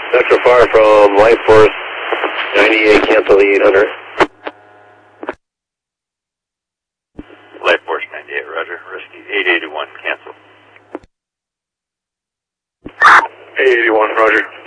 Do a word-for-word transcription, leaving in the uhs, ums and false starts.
Metro Fire from Life Force ninety-eight, cancel the eight hundred. Life Force ninety-eight, roger. Rescue eight eighty-one, cancel. eight eighty-one, roger.